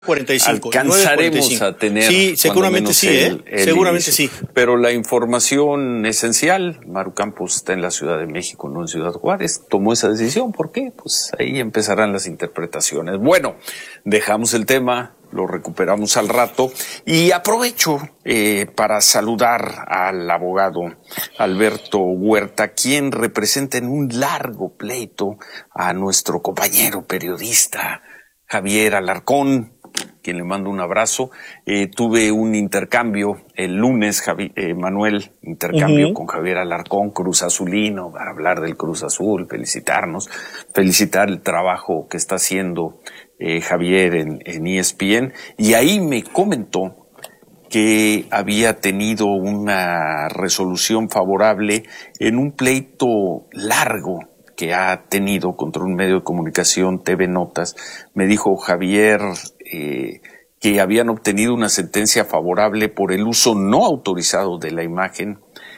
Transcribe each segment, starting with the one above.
45. Alcanzaremos 9:45. a tener. Sí, seguramente sí, seguramente inicio. Sí. Pero la información esencial, Maru Campos está en la Ciudad de México, no en Ciudad Juárez. Tomó esa decisión. ¿Por qué? Pues ahí empezarán las interpretaciones. Bueno, dejamos el tema, lo recuperamos al rato. Y aprovecho para saludar al abogado Alberto Huerta, quien representa en un largo pleito a nuestro compañero periodista Javier Alarcón, quien le mando un abrazo. Tuve un intercambio el lunes, Manuel, intercambio con Javier Alarcón, Cruz Azulino, para hablar del Cruz Azul, felicitar el trabajo que está haciendo Javier en ESPN. Y ahí me comentó que había tenido una resolución favorable en un pleito largo que ha tenido contra un medio de comunicación, TV Notas. Me dijo Javier que habían obtenido una sentencia favorable por el uso no autorizado de la imagen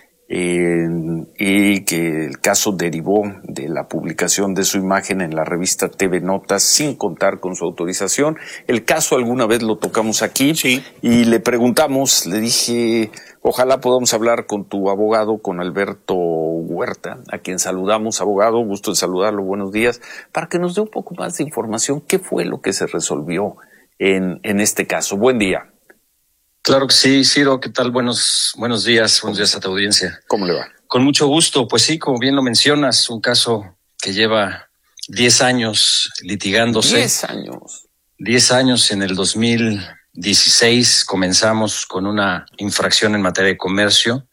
y que el caso derivó de la publicación de su imagen en la revista TV Notas sin contar con su autorización. El caso alguna vez lo tocamos aquí, sí, y le preguntamos, le dije, ojalá podamos hablar con tu abogado, con Alberto Huerta, a quien saludamos. Abogado, gusto en saludarlo, buenos días, para que nos dé un poco más de información. ¿Qué fue lo que se resolvió en este caso? Buen día. Claro que sí, Ciro, ¿qué tal? Buenos días a tu audiencia. ¿Cómo le va? Con mucho gusto. Pues sí, como bien lo mencionas, un caso que lleva 10 años litigándose. 10 años. 10 años. En el 2016 comenzamos con una infracción en materia de comercio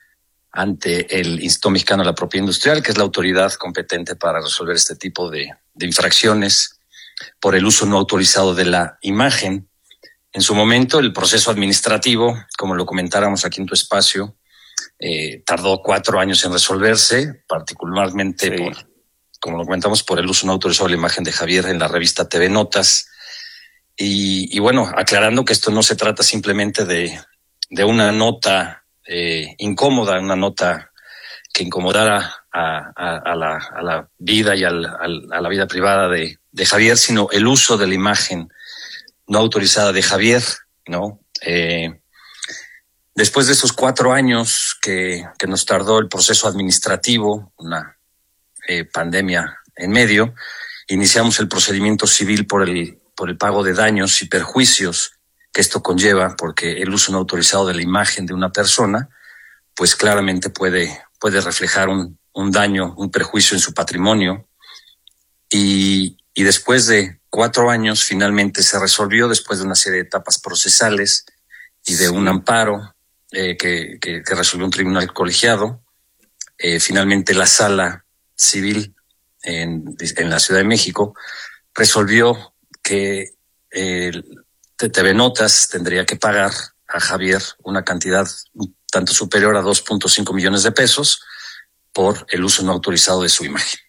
ante el Instituto Mexicano de la Propiedad Industrial, que es la autoridad competente para resolver este tipo de infracciones por el uso no autorizado de la imagen. En su momento, el proceso administrativo, como lo comentáramos aquí en tu espacio, tardó 4 años en resolverse, particularmente como lo comentamos, por el uso no autorizado de la imagen de Javier en la revista TV Notas. Y bueno, aclarando que esto no se trata simplemente de una nota incómoda, una nota que incomodara a la vida y a la vida privada de Javier, sino el uso de la imagen no autorizada de Javier, ¿no? Después de esos 4 años que nos tardó el proceso administrativo, una pandemia en medio, iniciamos el procedimiento civil por el pago de daños y perjuicios que esto conlleva, porque el uso no autorizado de la imagen de una persona, pues claramente puede reflejar un daño, un perjuicio en su patrimonio. Y después de 4 años finalmente se resolvió, después de una serie de etapas procesales y de un amparo que resolvió un tribunal colegiado. Finalmente la sala civil en la Ciudad de México resolvió que TV Notas tendría que pagar a Javier una cantidad un tanto superior a 2.5 millones de pesos por el uso no autorizado de su imagen.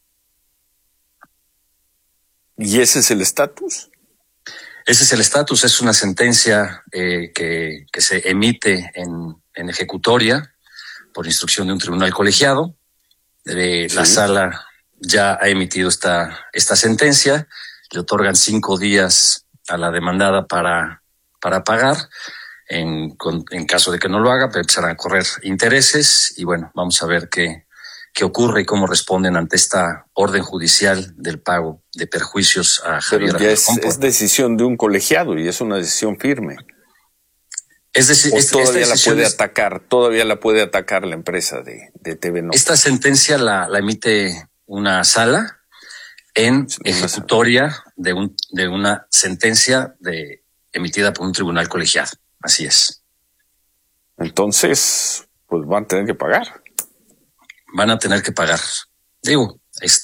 ¿Y ese es el estatus? Ese es el estatus, es una sentencia que se emite en ejecutoria por instrucción de un tribunal colegiado. Sí. La sala ya ha emitido esta sentencia, le otorgan 5 días a la demandada para pagar. En caso de que no lo haga, pues empezarán a correr intereses y bueno, vamos a ver qué ocurre y cómo responden ante esta orden judicial del pago de perjuicios a Javier. Pero ya es decisión de un colegiado y es una decisión firme. Es decir, todavía la puede atacar la empresa de TV Notas. Esta sentencia la emite una sala en ejecutoria de una sentencia emitida por un tribunal colegiado. Así es. Entonces, pues van a tener que pagar. Van a tener que pagar. Digo,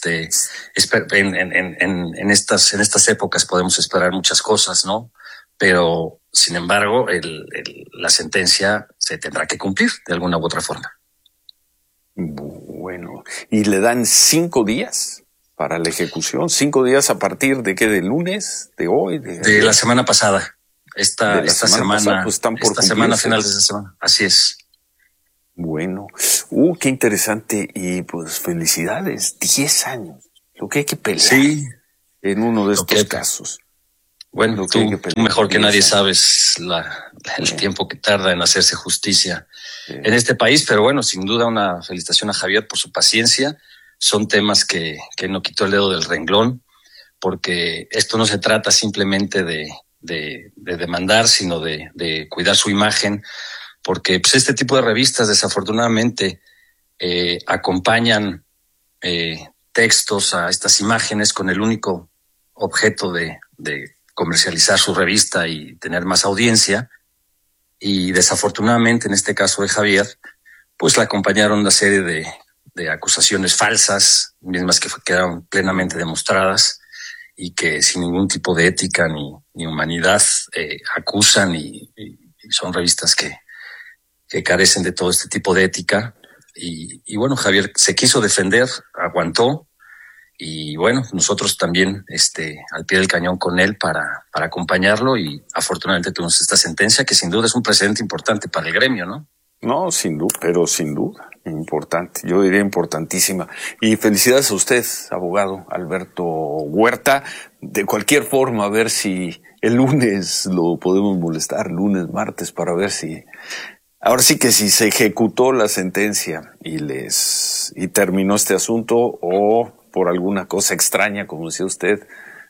en estas épocas podemos esperar muchas cosas, ¿no? Pero, sin embargo, la sentencia se tendrá que cumplir de alguna u otra forma. Bueno, ¿y le dan 5 días para la ejecución? 5 días a partir de ¿qué? ¿De lunes? ¿De hoy? De la semana pasada. Esta semana pasada, pues están por esta semana, final de esta semana. Así es. Bueno, qué interesante y pues felicidades, 10 años, lo que hay que pelear en uno de estos casos. Bueno, tú mejor que nadie sabes el tiempo que tarda en hacerse justicia en este país, pero bueno, sin duda una felicitación a Javier por su paciencia. Son temas que no quitó el dedo del renglón, porque esto no se trata simplemente de demandar, sino de cuidar su imagen, porque pues este tipo de revistas desafortunadamente acompañan textos a estas imágenes con el único objeto de comercializar su revista y tener más audiencia, y desafortunadamente en este caso de Javier, pues la acompañaron una serie de acusaciones falsas, mismas que quedaron plenamente demostradas y que sin ningún tipo de ética ni humanidad acusan, y son revistas que carecen de todo este tipo de ética. Y bueno, Javier se quiso defender, aguantó, y bueno, nosotros también al pie del cañón con él para acompañarlo, y afortunadamente tuvimos esta sentencia que sin duda es un precedente importante para el gremio, ¿no? No, sin duda, importante, yo diría importantísima. Y felicidades a usted, abogado Alberto Huerta. De cualquier forma, a ver si el lunes lo podemos molestar, lunes, martes, para ver si... Ahora sí que si se ejecutó la sentencia y terminó este asunto, o por alguna cosa extraña, como decía usted,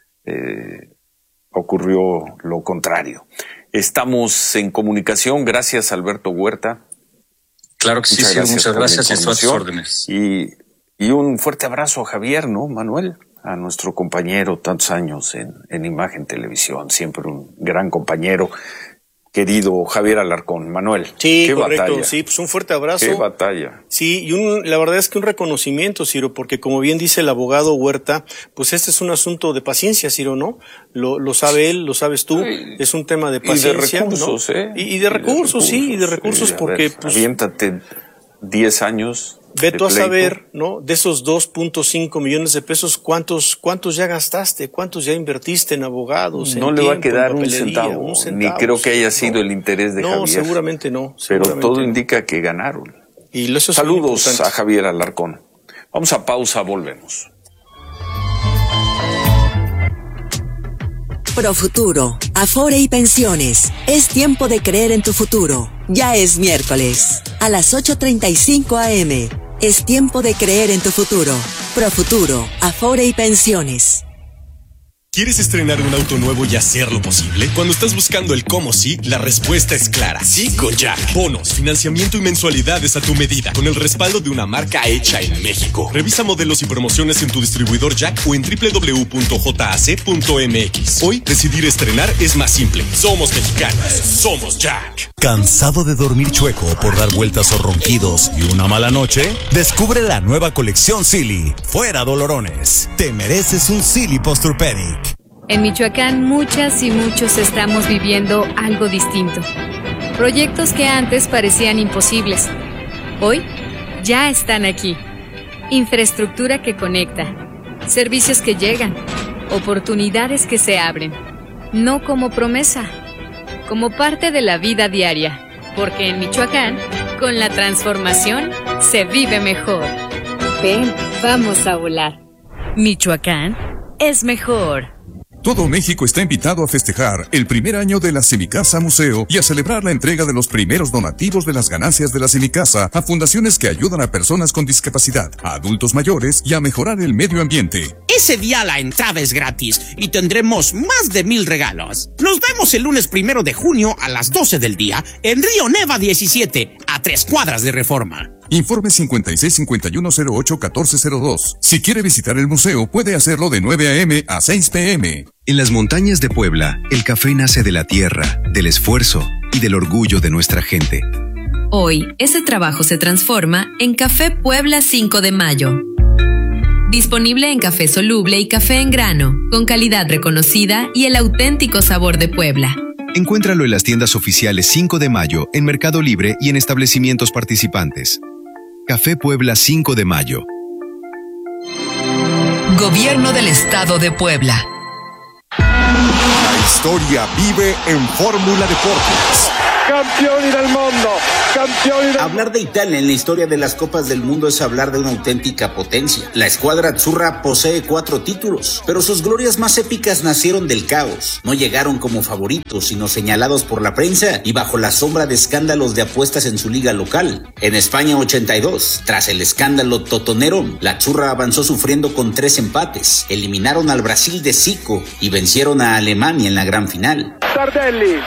ocurrió lo contrario. Estamos en comunicación. Gracias, Alberto Huerta. Claro que sí, muchas gracias y a sus órdenes. Y un fuerte abrazo a Javier, ¿no, Manuel? A nuestro compañero, tantos años en Imagen Televisión, siempre un gran compañero. Querido Javier Alarcón. Manuel, sí, qué correcto, batalla. Sí, pues un fuerte abrazo. Qué batalla. Sí, y la verdad es que un reconocimiento, Ciro, porque como bien dice el abogado Huerta, pues este es un asunto de paciencia, Ciro, ¿no? Lo sabe él, lo sabes tú, es un tema de paciencia. Y de recursos, ¿no? Y de recursos, sí, y de recursos porque... pues, aviéntate 10 años... Ve tú a saber, ¿no? De esos 2.5 millones de pesos, ¿cuántos ya gastaste? ¿Cuántos ya invertiste en abogados? No le va a quedar un centavo, ni creo que haya sido el interés de Javier. No, seguramente no. Pero todo indica que ganaron. Y eso es saludos a Javier Alarcón. Vamos a pausa, volvemos. Profuturo, Afore y Pensiones. Es tiempo de creer en tu futuro. Ya es miércoles, a las 8:35 a.m. Es tiempo de creer en tu futuro. Profuturo, Afore y Pensiones. ¿Quieres estrenar un auto nuevo y hacerlo posible? Cuando estás buscando el cómo sí, la respuesta es clara. Sí con Jack. Bonos, financiamiento y mensualidades a tu medida, con el respaldo de una marca hecha en México. Revisa modelos y promociones en tu distribuidor Jack o en www.jac.mx. Hoy, decidir estrenar es más simple. Somos mexicanos. Somos Jack. ¿Cansado de dormir chueco por dar vueltas o ronquidos y una mala noche? Descubre la nueva colección Silly. Fuera dolorones. Te mereces un Silly Posturpedic. En Michoacán, muchas y muchos estamos viviendo algo distinto. Proyectos que antes parecían imposibles, hoy ya están aquí. Infraestructura que conecta, servicios que llegan, oportunidades que se abren. No como promesa, como parte de la vida diaria. Porque en Michoacán, con la transformación, se vive mejor. Ven, vamos a volar. Michoacán es mejor. Todo México está invitado a festejar el primer año de la Semicasa Museo y a celebrar la entrega de los primeros donativos de las ganancias de la Semicasa a fundaciones que ayudan a personas con discapacidad, a adultos mayores y a mejorar el medio ambiente. Ese día la entrada es gratis y tendremos más de 1,000 regalos. Nos vemos el lunes 1 de junio a las 12 del día en Río Neva 17, a 3 cuadras de Reforma. Informe 5651081402. Si quiere visitar el museo, puede hacerlo de 9 a.m. a 6 p.m. En las montañas de Puebla, el café nace de la tierra, del esfuerzo y del orgullo de nuestra gente. Hoy, ese trabajo se transforma en Café Puebla 5 de Mayo. Disponible en café soluble y café en grano, con calidad reconocida y el auténtico sabor de Puebla. Encuéntralo en las tiendas oficiales 5 de Mayo, en Mercado Libre y en establecimientos participantes. Café Puebla 5 de Mayo. Gobierno del Estado de Puebla. La historia vive en Fórmula Deportes. campioni del mundo, campioni del... Hablar de Italia en la historia de las Copas del Mundo es hablar de una auténtica potencia. La escuadra azzurra posee 4 títulos, pero sus glorias más épicas nacieron del caos. No llegaron como favoritos, sino señalados por la prensa y bajo la sombra de escándalos de apuestas en su liga local. En España 82, tras el escándalo totonero, la azzurra avanzó sufriendo con 3 empates. Eliminaron al Brasil de Zico y vencieron a Alemania en la gran final. Tardelli.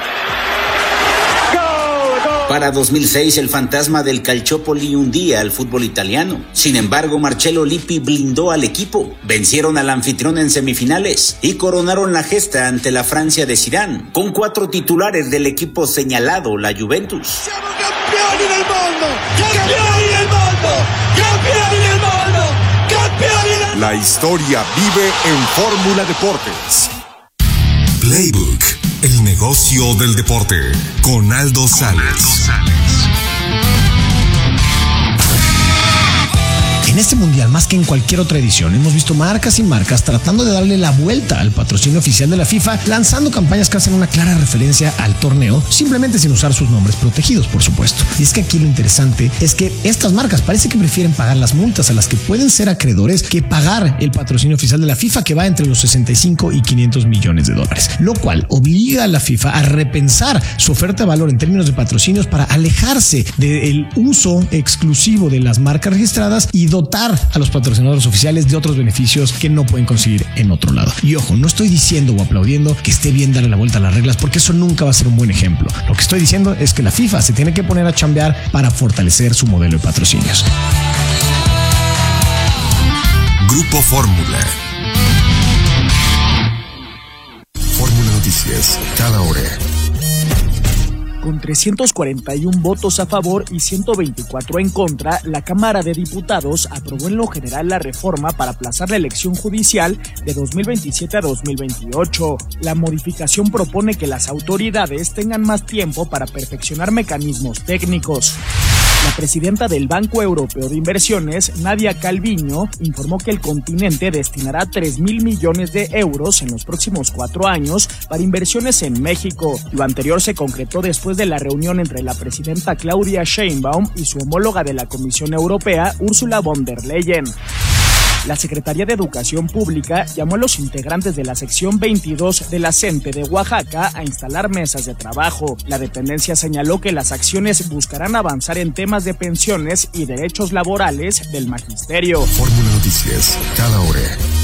Para 2006, el fantasma del Calciopoli hundía al fútbol italiano. Sin embargo, Marcello Lippi blindó al equipo. Vencieron al anfitrión en semifinales y coronaron la gesta ante la Francia de Zidane, con 4 titulares del equipo señalado, la Juventus. ¡Siamo campioni del mundo! ¡Campioni del mundo! ¡Campioni del mundo! ¡Campioni del mundo! La historia vive en Fórmula Deportes. Playbook, el negocio del deporte, con Aldo Sales. En este mundial, más que en cualquier otra edición, hemos visto marcas y marcas tratando de darle la vuelta al patrocinio oficial de la FIFA, lanzando campañas que hacen una clara referencia al torneo, simplemente sin usar sus nombres protegidos, por supuesto. Y es que aquí lo interesante es que estas marcas parece que prefieren pagar las multas a las que pueden ser acreedores que pagar el patrocinio oficial de la FIFA, que va entre los 65 y 500 millones de dólares, lo cual obliga a la FIFA a repensar su oferta de valor en términos de patrocinios para alejarse del uso exclusivo de las marcas registradas y dotar a los patrocinadores oficiales de otros beneficios que no pueden conseguir en otro lado. Y ojo, no estoy diciendo o aplaudiendo que esté bien darle la vuelta a las reglas, porque eso nunca va a ser un buen ejemplo. Lo que estoy diciendo es que la FIFA se tiene que poner a chambear para fortalecer su modelo de patrocinios. Grupo Fórmula. Fórmula Noticias, cada hora. Con 341 votos a favor y 124 en contra, la Cámara de Diputados aprobó en lo general la reforma para aplazar la elección judicial de 2027 a 2028. La modificación propone que las autoridades tengan más tiempo para perfeccionar mecanismos técnicos. La presidenta del Banco Europeo de Inversiones, Nadia Calviño, informó que el continente destinará 3.000 millones de euros en los próximos 4 años para inversiones en México. Lo anterior se concretó después de la reunión entre la presidenta Claudia Sheinbaum y su homóloga de la Comisión Europea, Ursula von der Leyen. La Secretaría de Educación Pública llamó a los integrantes de la sección 22 de la CENTE de Oaxaca a instalar mesas de trabajo. La dependencia señaló que las acciones buscarán avanzar en temas de pensiones y derechos laborales del magisterio. Fórmula Noticias, cada hora.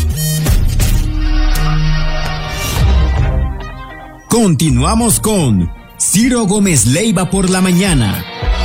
Continuamos con Ciro Gómez Leiva por la mañana.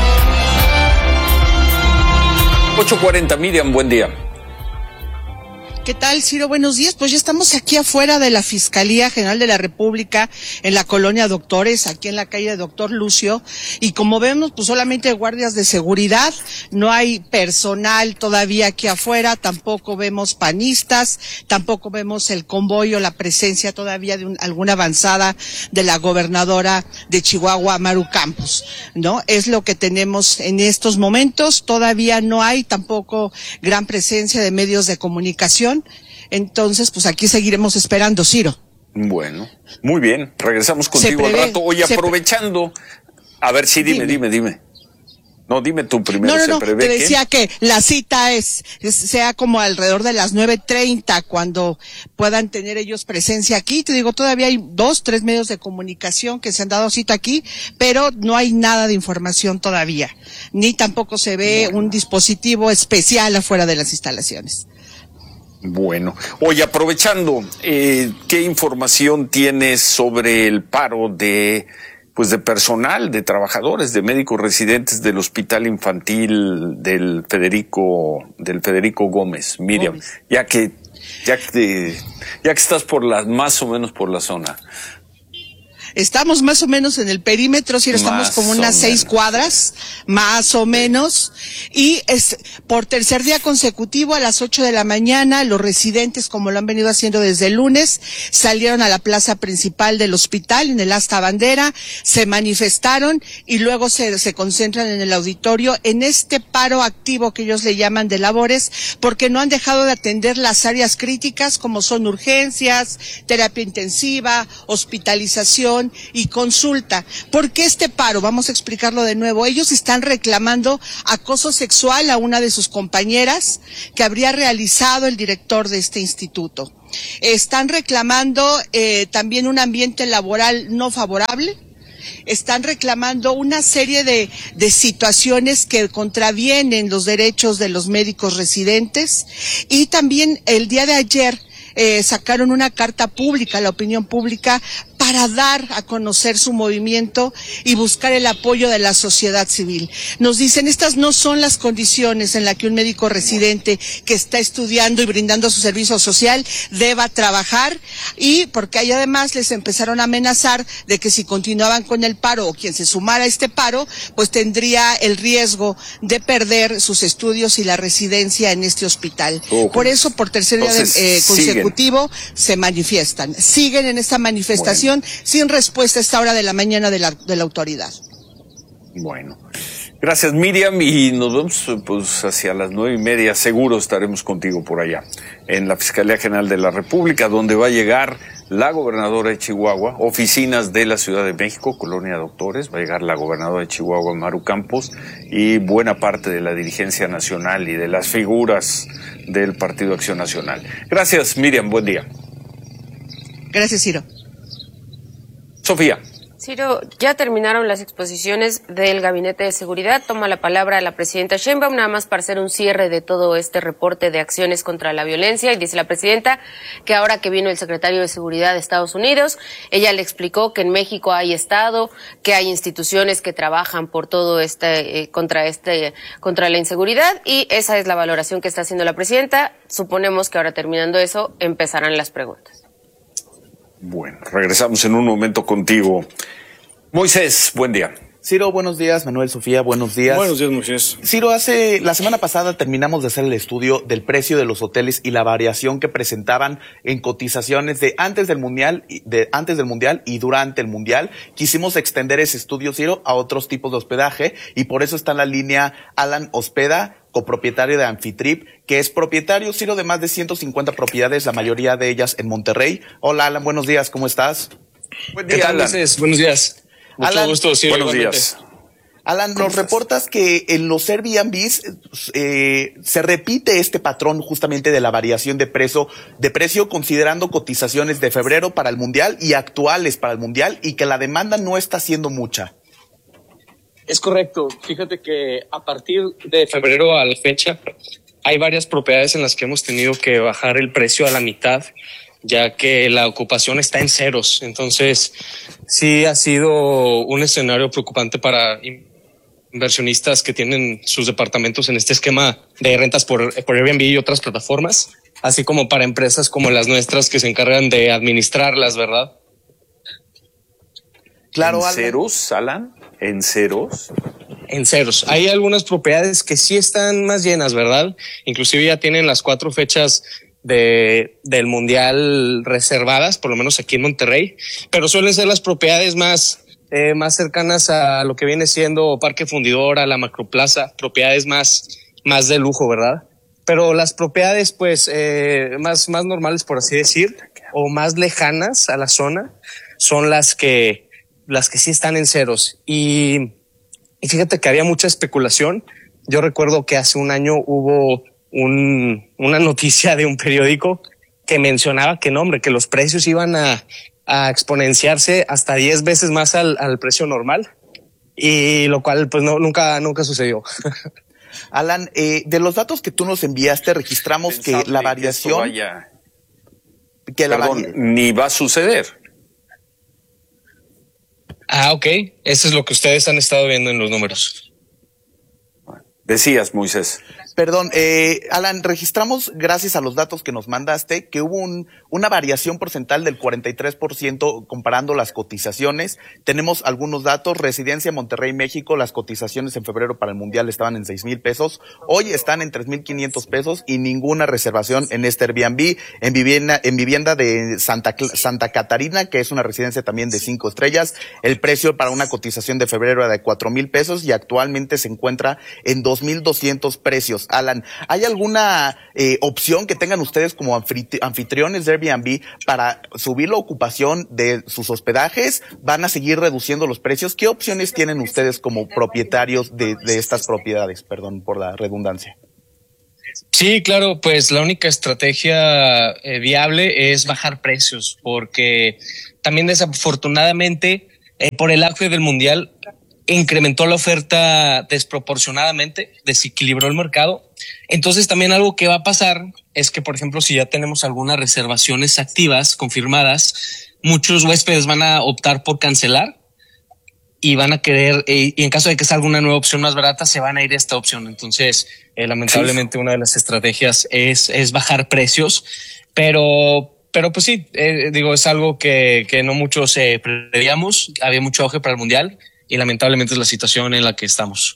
8:40, Miriam, buen día. ¿Qué tal, Ciro? Buenos días. Pues ya estamos aquí afuera de la Fiscalía General de la República, en la colonia Doctores, aquí en la calle Doctor Lucio. Y como vemos, pues solamente guardias de seguridad, no hay personal todavía aquí afuera, tampoco vemos panistas, tampoco vemos el convoy o la presencia todavía de alguna avanzada de la gobernadora de Chihuahua, Maru Campos, ¿no? Es lo que tenemos en estos momentos. Todavía no hay tampoco gran presencia de medios de comunicación. Entonces, pues aquí seguiremos esperando, Ciro. Bueno, muy bien. Regresamos contigo al rato. Oye, aprovechando, a ver, sí, dime. No, dime tú primero. No, te decía que la cita sea como alrededor de las 9:30 cuando puedan tener ellos presencia aquí. Te digo, todavía hay 2-3 medios de comunicación que se han dado cita aquí, pero no hay nada de información todavía. Ni tampoco se ve un dispositivo especial afuera de las instalaciones. Bueno, oye, aprovechando, ¿qué información tienes sobre el paro de personal, de trabajadores, de médicos residentes del Hospital Infantil del Federico Gómez, Miriam? Ya que estás más o menos por la zona. Estamos más o menos en el perímetro, si estamos como unas 6 cuadras, más o menos, Y es por tercer día consecutivo a las 8 de la mañana, los residentes, como lo han venido haciendo desde el lunes, salieron a la plaza principal del hospital, en el Asta Bandera, se manifestaron y luego se concentran en el auditorio en este paro activo que ellos le llaman de labores, porque no han dejado de atender las áreas críticas como son urgencias, terapia intensiva, hospitalización y consulta. ¿Por qué este paro? Vamos a explicarlo de nuevo. Ellos están reclamando acoso sexual a una de sus compañeras que habría realizado el director de este instituto. Están reclamando también un ambiente laboral no favorable. Están reclamando una serie de situaciones que contravienen los derechos de los médicos residentes, y también el día de ayer sacaron una carta pública a la opinión pública para dar a conocer su movimiento y buscar el apoyo de la sociedad civil. Nos dicen, estas no son las condiciones en las que un médico residente que está estudiando y brindando su servicio social deba trabajar, y porque ahí además les empezaron a amenazar de que si continuaban con el paro o quien se sumara a este paro, pues tendría el riesgo de perder sus estudios y la residencia en este hospital. Por eso, por tercer día consecutivo, se manifiestan. Siguen en esta manifestación sin respuesta a esta hora de la mañana de la autoridad. Bueno, gracias Miriam, y nos vemos pues hacia las 9:30, seguro estaremos contigo por allá, en la Fiscalía General de la República, donde va a llegar la gobernadora de Chihuahua, oficinas de la Ciudad de México, Colonia Doctores, va a llegar la gobernadora de Chihuahua, Maru Campos, y buena parte de la dirigencia nacional y de las figuras del Partido Acción Nacional. Gracias Miriam, buen día. Gracias, Ciro. Sofía. Ciro, ya terminaron las exposiciones del Gabinete de Seguridad. Toma la palabra la presidenta Sheinbaum, nada más para hacer un cierre de todo este reporte de acciones contra la violencia. Y dice la presidenta que ahora que vino el secretario de Seguridad de Estados Unidos, ella le explicó que en México hay Estado, que hay instituciones que trabajan por todo contra la inseguridad, y esa es la valoración que está haciendo la presidenta. Suponemos que ahora, terminando eso, empezarán las preguntas. Bueno, regresamos en un momento contigo. Moisés, buen día. Ciro, buenos días. Manuel, Sofía, buenos días. Buenos días, Moisés. Ciro, la semana pasada terminamos de hacer el estudio del precio de los hoteles y la variación que presentaban en cotizaciones de antes del mundial y durante el mundial. Quisimos extender ese estudio, Ciro, a otros tipos de hospedaje, y por eso está en la línea Alan Hospeda, copropietario de Amphitrip, que es propietario, Ciro, de más de 150 propiedades, la mayoría de ellas en Monterrey. Hola, Alan, buenos días, ¿cómo estás? Buen día, ¿Qué tal, Alan? Buenos días. Mucho Alan, gusto, Ciro. Buenos días. Alan, nos reportas que en los Airbnbs se repite este patrón justamente de la variación de precio considerando cotizaciones de febrero para el Mundial y actuales para el Mundial, y que la demanda no está siendo mucha. Es correcto. Fíjate que a partir de febrero a la fecha hay varias propiedades en las que hemos tenido que bajar el precio a la mitad, ya que la ocupación está en ceros. Entonces, sí ha sido un escenario preocupante para inversionistas que tienen sus departamentos en este esquema de rentas por Airbnb y otras plataformas, así como para empresas como las nuestras que se encargan de administrarlas, ¿verdad? Claro, ¿En ceros, Alan? ¿En ceros? En ceros. Hay algunas propiedades que sí están más llenas, ¿verdad? Inclusive ya tienen las 4 fechas del Mundial reservadas, por lo menos aquí en Monterrey, pero suelen ser las propiedades más cercanas a lo que viene siendo Parque Fundidora, la Macroplaza, propiedades más de lujo, ¿verdad? Pero las propiedades, pues, más normales, por así decir, o más lejanas a la zona, son las que sí están en ceros. Y fíjate que había mucha especulación. Yo recuerdo que hace un año hubo una noticia de un periódico que mencionaba que que los precios iban a exponenciarse hasta 10 veces más al precio normal, y lo cual pues nunca sucedió. Alan, de los datos que tú nos enviaste, registramos que la variación ni va a suceder. Ok. Eso es lo que ustedes han estado viendo en los números. Decías, Moisés. Perdón, Alan, registramos, gracias a los datos que nos mandaste, que hubo una variación porcentual del 43% comparando las cotizaciones. Tenemos algunos datos. Residencia Monterrey, México, las cotizaciones en febrero para el Mundial estaban en 6,000 pesos. Hoy están en 3,500 pesos y ninguna reservación en este Airbnb. En vivienda de Santa Catarina, que es una residencia también de 5 estrellas, el precio para una cotización de febrero era de 4,000 pesos y actualmente se encuentra en 2,200 precios. Alan, ¿hay alguna opción que tengan ustedes como anfitriones de Airbnb para subir la ocupación de sus hospedajes? ¿Van a seguir reduciendo los precios? ¿Qué opciones tienen ustedes como propietarios de estas propiedades? Perdón por la redundancia. Sí, claro, pues la única estrategia viable es bajar precios, porque también desafortunadamente por el auge del Mundial incrementó la oferta desproporcionadamente, desequilibró el mercado. Entonces también algo que va a pasar es que, por ejemplo, si ya tenemos algunas reservaciones activas, confirmadas, muchos huéspedes van a optar por cancelar y van a querer, y en caso de que salga una nueva opción más barata, se van a ir a esta opción. Entonces, lamentablemente una de las estrategias es bajar precios, pero pues sí, es algo que no muchos preveíamos. Había mucho auge para el Mundial y lamentablemente es la situación en la que estamos.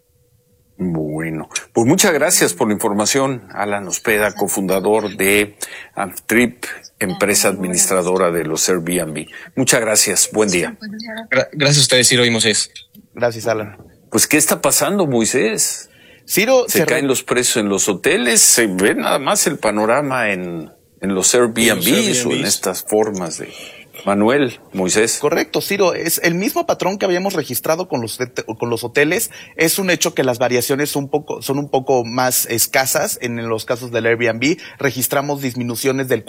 Bueno, pues muchas gracias por la información, Alan Ospeda, cofundador de Amtrip, empresa administradora de los Airbnb. Muchas gracias, buen día. Gracias a ustedes, Ciro y Moisés. Gracias, Alan. Pues, ¿qué está pasando, Moisés? Ciro, se caen los precios en los hoteles, se ve nada más el panorama en los Airbnbs o en estas formas de... Manuel, Moisés. Correcto, Ciro, es el mismo patrón que habíamos registrado con los hoteles. Es un hecho que las variaciones son un poco más escasas en los casos del Airbnb. Registramos disminuciones del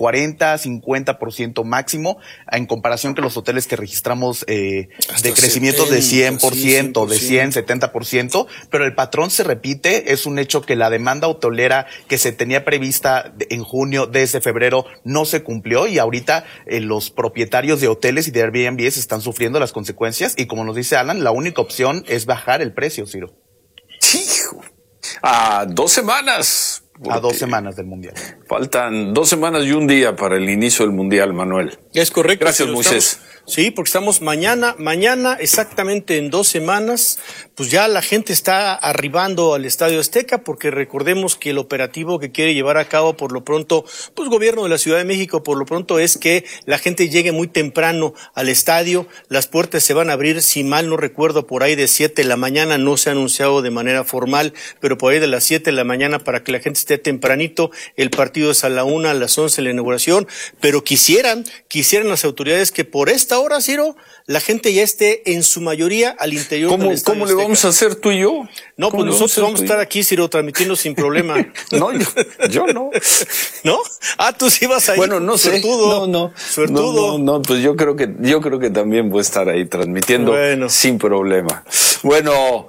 40-50% máximo en comparación con los hoteles que registramos de crecimientos de 100%, de 100-70%, pero el patrón se repite. Es un hecho que la demanda hotelera que se tenía prevista en junio desde febrero no se cumplió y ahorita los propietarios de hoteles y de Airbnb están sufriendo las consecuencias y como nos dice Alan, la única opción es bajar el precio, Ciro. Hijo, a 2 semanas. A 2 semanas del Mundial. Faltan 2 semanas y un día para el inicio del Mundial, Manuel. Es correcto. Gracias, Moisés. Sí, porque estamos mañana exactamente en 2 semanas, pues ya la gente está arribando al Estadio Azteca, porque recordemos que el operativo que quiere llevar a cabo por lo pronto, pues gobierno de la Ciudad de México por lo pronto es que la gente llegue muy temprano al estadio. Las puertas se van a abrir, si mal no recuerdo, por ahí de 7 de la mañana, no se ha anunciado de manera formal, pero por ahí de las 7 de la mañana para que la gente esté tempranito. El partido es a la 1, a las 11 la inauguración, pero quisieran las autoridades que por esta hora, Ciro, la gente ya esté en su mayoría al interior del Estadio ¿Cómo le vamos a hacer tú y yo? No, pues nosotros vamos a estar aquí, Ciro, transmitiendo sin problema. No, yo no. ¿No? Ah, tú sí vas a ir. Bueno, no sé. Suertudo. Suertudo. No, pues yo creo que también voy a estar ahí transmitiendo sin problema. Bueno,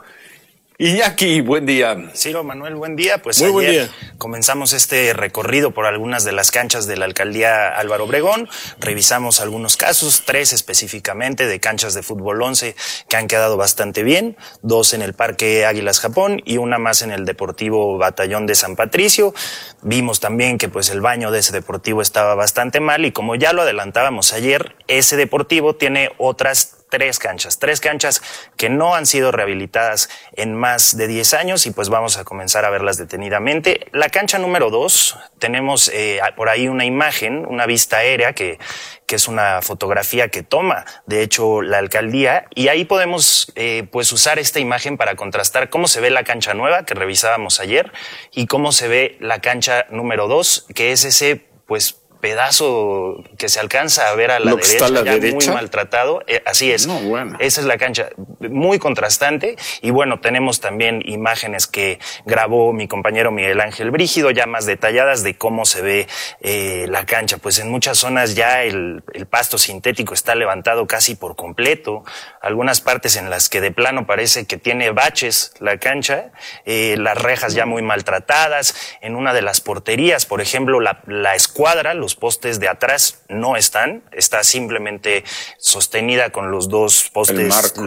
Iñaki, buen día. Ciro, Manuel, buen día. Pues muy buen día. Comenzamos este recorrido por algunas de las canchas de la alcaldía Álvaro Obregón. Revisamos algunos casos, 3 específicamente de canchas de fútbol 11 que han quedado bastante bien, 2 en el Parque Águilas Japón y una más en el Deportivo Batallón de San Patricio. Vimos también que pues el baño de ese deportivo estaba bastante mal y como ya lo adelantábamos ayer, ese deportivo tiene otras 3 canchas que no han sido rehabilitadas en más de 10 años y pues vamos a comenzar a verlas detenidamente. La cancha número 2, tenemos por ahí una imagen, una vista aérea que es una fotografía que toma, de hecho, la alcaldía, y ahí podemos pues usar esta imagen para contrastar cómo se ve la cancha nueva que revisábamos ayer y cómo se ve la cancha número 2, que es ese pues pedazo que se alcanza a ver a la derecha, muy maltratado. Así es. No, bueno. Esa es la cancha, muy contrastante. Y bueno, tenemos también imágenes que grabó mi compañero Miguel Ángel Brígido, ya más detalladas de cómo se ve la cancha. Pues en muchas zonas ya el pasto sintético está levantado casi por completo. Algunas partes en las que de plano parece que tiene baches la cancha. Las rejas ya muy maltratadas. En una de las porterías, por ejemplo, la escuadra, los postes de atrás no está simplemente sostenida con los 2 postes laterales.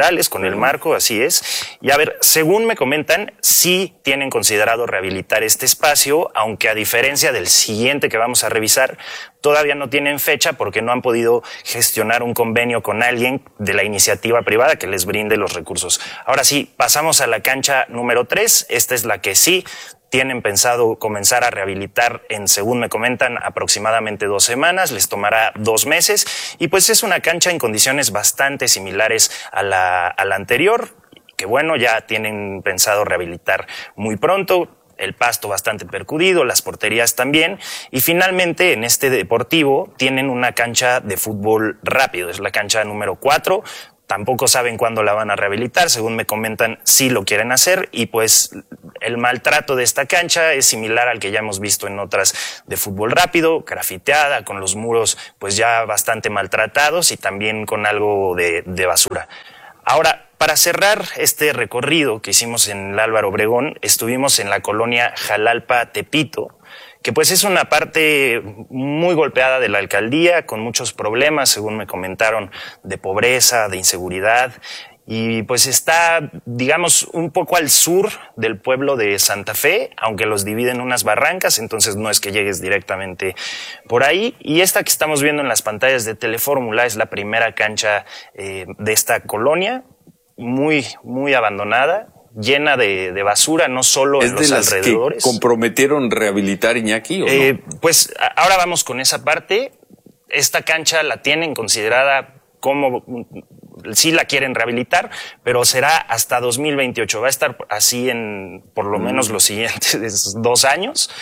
naturales, con el marco, así es. Y a ver, según me comentan, sí tienen considerado rehabilitar este espacio, aunque a diferencia del siguiente que vamos a revisar, todavía no tienen fecha porque no han podido gestionar un convenio con alguien de la iniciativa privada que les brinde los recursos. Ahora sí, pasamos a la cancha número 3. Esta es la que sí tienen pensado comenzar a rehabilitar en, según me comentan, aproximadamente 2 semanas, les tomará 2 meses, y pues es una cancha en condiciones bastante similares a la anterior, que bueno, ya tienen pensado rehabilitar muy pronto. El pasto bastante percudido, las porterías también, y finalmente en este deportivo tienen una cancha de fútbol rápido, es la cancha número 4, tampoco saben cuándo la van a rehabilitar, según me comentan, sí lo quieren hacer, y pues el maltrato de esta cancha es similar al que ya hemos visto en otras de fútbol rápido, grafiteada, con los muros pues ya bastante maltratados y también con algo de basura. Ahora, para cerrar este recorrido que hicimos en el Álvaro Obregón, estuvimos en la colonia Jalalpa Tepito, que pues es una parte muy golpeada de la alcaldía, con muchos problemas, según me comentaron, de pobreza, de inseguridad, y pues está, digamos, un poco al sur del pueblo de Santa Fe, aunque los dividen unas barrancas, entonces no es que llegues directamente por ahí. Y esta que estamos viendo en las pantallas de Telefórmula es la primera cancha de esta colonia, muy, muy abandonada, llena de basura, no solo en los alrededores. ¿Es que comprometieron rehabilitar, Iñaki, o no? Pues ahora vamos con esa parte. Esta cancha la tienen considerada como, sí la quieren rehabilitar, pero será hasta 2028. Va a estar así en por lo menos los siguientes 2 años,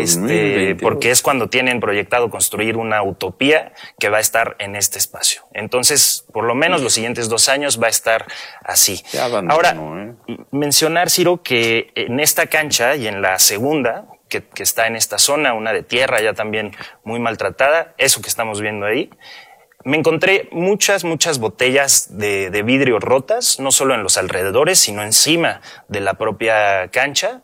porque es cuando tienen proyectado construir una utopía que va a estar en este espacio. Entonces, por lo menos los siguientes 2 años va a estar así. Ahora, mencionar, Ciro, que en esta cancha y en la segunda, que está en esta zona, una de tierra ya también muy maltratada, eso que estamos viendo ahí, me encontré muchas botellas de vidrio rotas, no solo en los alrededores, sino encima de la propia cancha.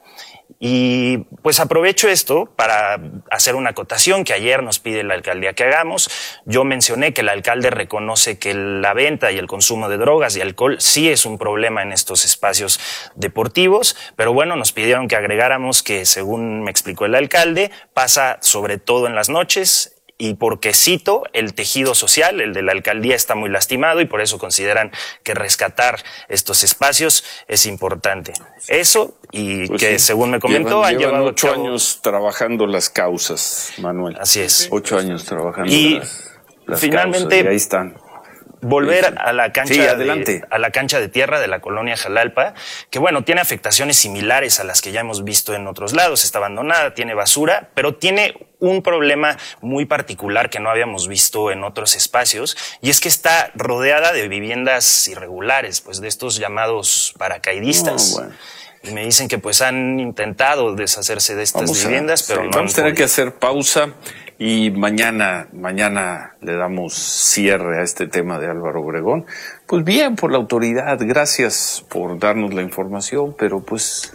Y pues aprovecho esto para hacer una acotación que ayer nos pide la alcaldía que hagamos. Yo mencioné que el alcalde reconoce que la venta y el consumo de drogas y alcohol sí es un problema en estos espacios deportivos, pero bueno, nos pidieron que agregáramos que, según me explicó el alcalde, pasa sobre todo en las noches. Y porque, cito, el tejido social, el de la alcaldía, está muy lastimado y por eso consideran que rescatar estos espacios es importante. Eso, y pues que sí, según me comentó, han llevado 8 años trabajando las causas, Manuel. Así es. 8 años trabajando y las finalmente, causas, y ahí están. Volver a la cancha, a la cancha de tierra de la colonia Jalalpa, que bueno, tiene afectaciones similares a las que ya hemos visto en otros lados. Está abandonada, tiene basura, pero tiene un problema muy particular que no habíamos visto en otros espacios, y es que está rodeada de viviendas irregulares, pues de estos llamados paracaidistas. Y me dicen que pues han intentado deshacerse de estas viviendas, pero no vamos a tener que hacer pausa. Y mañana le damos cierre a este tema de Álvaro Obregón. Pues bien por la autoridad, gracias por darnos la información, pero pues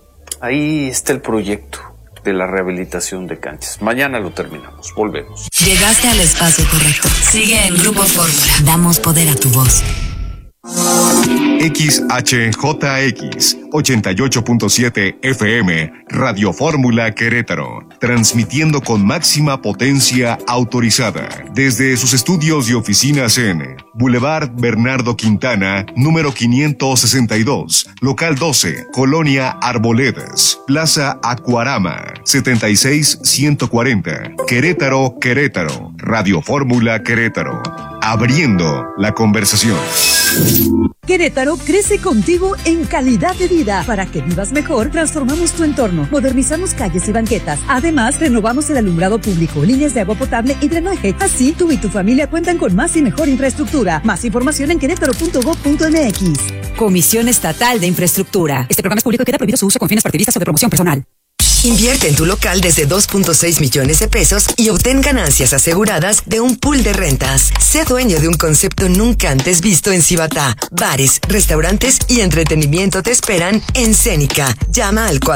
ahí está el proyecto de la rehabilitación de canchas. Mañana lo terminamos, volvemos. Llegaste al espacio correcto. Sigue en Grupo Fórmula. Damos poder a tu voz. XHJX 88.7 FM Radio Fórmula Querétaro, transmitiendo con máxima potencia autorizada desde sus estudios y oficinas en Boulevard Bernardo Quintana, número 562, local 12, Colonia Arboledas, Plaza Acuarama, 76140, Querétaro, Querétaro. Radio Fórmula Querétaro, abriendo la conversación. Querétaro crece contigo en calidad de vida. Para que vivas mejor, transformamos tu entorno, modernizamos calles y banquetas. Además, renovamos el alumbrado público, líneas de agua potable y drenaje. Así, tú y tu familia cuentan con más y mejor infraestructura. Más información en querétaro.gov.mx. Comisión Estatal de Infraestructura. Este programa es público y queda prohibido su uso con fines partidistas o de promoción personal. Invierte en tu local desde 2.6 millones de pesos y obtén ganancias aseguradas de un pool de rentas. Sé dueño de un concepto nunca antes visto en Cibatá. Bares, restaurantes y entretenimiento te esperan en Cénica. Llama al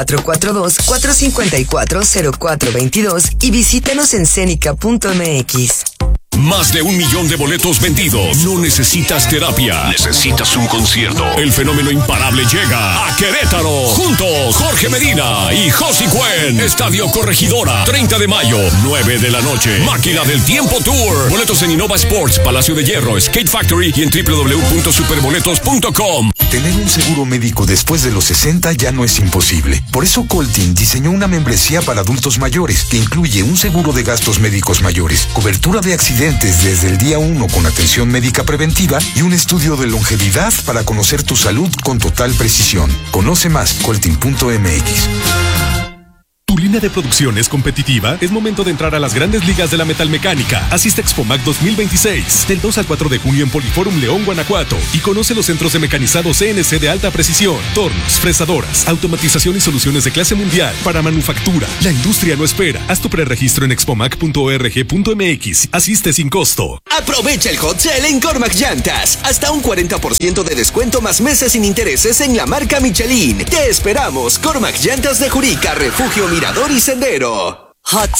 442-454-0422 y visítanos en cenica.mx. Más de 1 millón de boletos vendidos. No necesitas terapia. Necesitas un concierto. El fenómeno imparable llega a Querétaro. Juntos, Jorge Medina y Josi Cuen. Estadio Corregidora, 30 de mayo, 9 de la noche. Máquina del Tiempo Tour. Boletos en Innova Sports, Palacio de Hierro, Skate Factory y en www.superboletos.com. Tener un seguro médico después de los 60 ya no es imposible. Por eso Coltin diseñó una membresía para adultos mayores que incluye un seguro de gastos médicos mayores, cobertura de accidentes desde el día 1 con atención médica preventiva y un estudio de longevidad para conocer tu salud con total precisión. Conoce más, coltin.mx. ¿Tu línea de producción es competitiva? Es momento de entrar a las grandes ligas de la metalmecánica. Asiste a Expomac 2026, del 2 al 4 de junio en Poliforum León, Guanajuato, y conoce los centros de mecanizado CNC de alta precisión, tornos, fresadoras, automatización y soluciones de clase mundial para manufactura. La industria no espera. Haz tu preregistro en expomac.org.mx. Asiste sin costo. Aprovecha el hot sale en Cormac Llantas. Hasta un 40% de descuento más meses sin intereses en la marca Michelin. Te esperamos. Cormac Llantas de Jurica, Refugio Mirador y Sendero. Hot